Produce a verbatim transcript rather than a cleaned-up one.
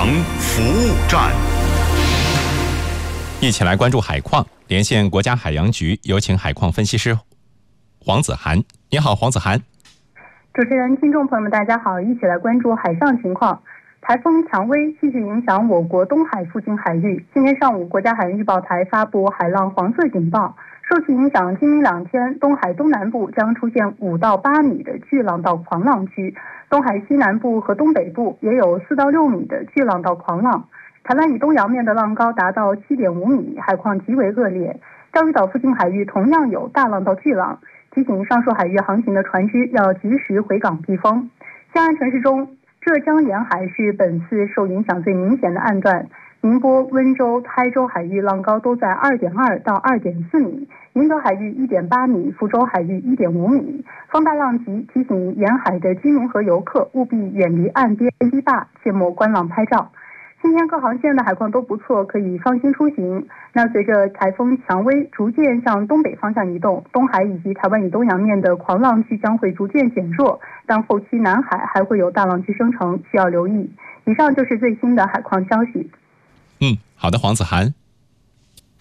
洋服务站。 一起来关注海况，连线国家海洋局，有请海况分析师黄子涵。你好，黄子涵。 主持人、听众朋友们，大家好，一起来关注海上情况。台风蔷薇继续影响我国东海附近海域。今天上午，国家海洋预报台发布海浪黄色警报，受其影响，今明两天东海东南部将出现五到八米的巨浪到狂浪区，东海西南部和东北部也有四到六米的巨浪到狂浪。台湾以东洋面的浪高达到 七点五米，海况极为恶劣。钓鱼岛附近海域同样有大浪到巨浪，提醒上述海域航行的船只要及时回港避风。西岸城市中，浙江沿海是本次受影响最明显的岸段，宁波、温州、台州海域浪高都在 二点二 到 二点四米，宁德海域 一点八米，福州海域 一点五米。风大浪急，提醒沿海的居民和游客务必远离岸边堤坝，切莫观浪拍照。今天各航线的海况都不错，可以放心出行。那随着台风蔷薇逐渐向东北方向移动，东海以及台湾以东洋面的狂浪区将会逐渐减弱，但后期南海还会有大浪区生成，需要留意。以上就是最新的海况消息。 嗯，好的，黄子涵。